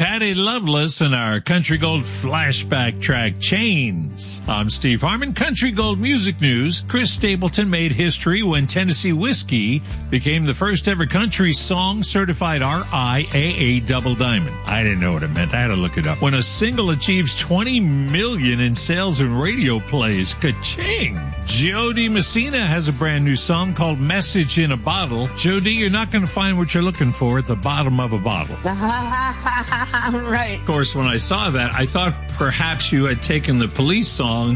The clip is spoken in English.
Patty Loveless and our Country Gold flashback track, Chains. I'm Steve Harmon. Country Gold Music News. Chris Stapleton made history when Tennessee Whiskey became the first ever country song certified RIAA Double Diamond. I didn't know what it meant. I had to look it up. When a single achieves 20 million in sales and radio plays, ka-ching! Jody Messina has a brand new song called Message in a Bottle. Jody, you're not going to find what you're looking for at the bottom of a bottle. Right. Of course, when I saw that, I thought perhaps you had taken the Police song